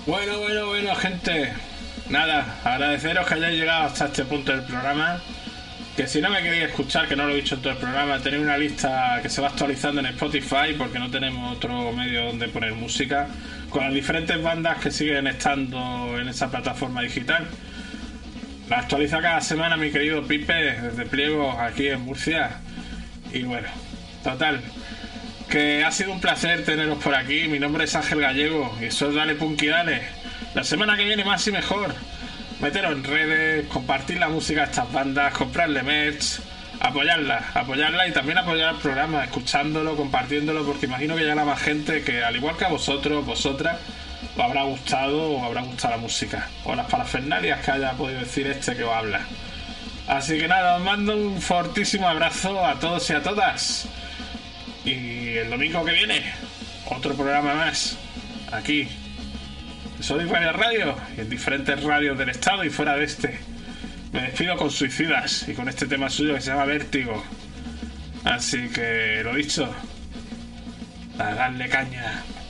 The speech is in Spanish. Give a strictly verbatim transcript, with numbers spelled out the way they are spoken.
Bueno, bueno, bueno, gente. Nada, agradeceros que hayáis llegado hasta este punto del programa. Que si no me queréis escuchar, que no lo he dicho en todo el programa, tenéis una lista que se va actualizando en Spotify porque no tenemos otro medio donde poner música, con las diferentes bandas que siguen estando en esa plataforma digital. La actualiza cada semana mi querido Pipe desde Pliego, aquí en Murcia. Y bueno, total, que ha sido un placer teneros por aquí. Mi nombre es Ángel Gallego y eso es Dale Punky Dale. La semana que viene más y mejor. Meteros en redes, compartir la música de estas bandas, comprarle merch, apoyarla, apoyarla y también apoyar el programa, escuchándolo, compartiéndolo, porque imagino que llegará más gente que, al igual que a vosotros, vosotras, os habrá gustado o habrá gustado la música o las parafernalias que haya podido decir este que os habla. Así que nada, os mando un fortísimo abrazo a todos y a todas. Y el domingo que viene, otro programa más, aquí, soy varias radios y en diferentes radios del estado y fuera de este. Me despido con Suicidas y con este tema suyo que se llama Vértigo. Así que lo dicho, a darle caña.